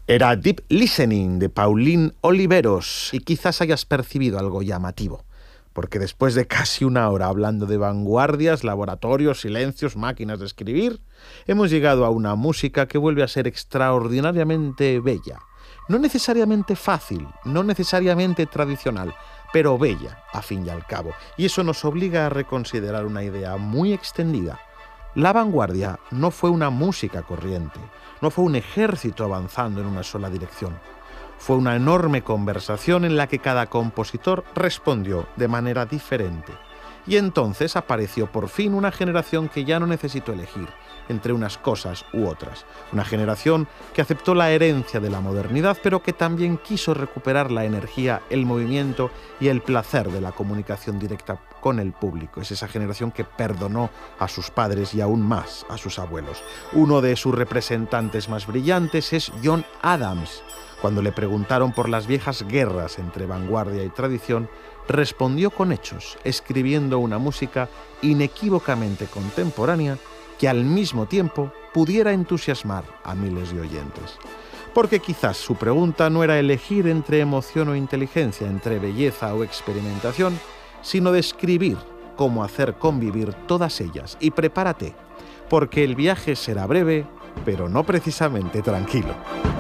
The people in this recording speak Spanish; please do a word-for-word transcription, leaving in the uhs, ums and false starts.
Era Deep Listening de Pauline Oliveros y quizás hayas percibido algo llamativo, porque después de casi una hora hablando de vanguardias, laboratorios, silencios, máquinas de escribir, hemos llegado a una música que vuelve a ser extraordinariamente bella. No necesariamente fácil, no necesariamente tradicional, pero bella, a fin y al cabo. Y eso nos obliga a reconsiderar una idea muy extendida. La vanguardia no fue una música corriente, no fue un ejército avanzando en una sola dirección. Fue una enorme conversación en la que cada compositor respondió de manera diferente. Y entonces apareció por fin una generación que ya no necesitó elegir entre unas cosas u otras. Una generación que aceptó la herencia de la modernidad, pero que también quiso recuperar la energía, el movimiento y el placer de la comunicación directa con el público. Es esa generación que perdonó a sus padres y aún más a sus abuelos. Uno de sus representantes más brillantes es John Adams. Cuando le preguntaron por las viejas guerras entre vanguardia y tradición, respondió con hechos, escribiendo una música inequívocamente contemporánea que al mismo tiempo pudiera entusiasmar a miles de oyentes. Porque quizás su pregunta no era elegir entre emoción o inteligencia, entre belleza o experimentación, sino describir cómo hacer convivir todas ellas. Y prepárate, porque el viaje será breve, pero no precisamente tranquilo.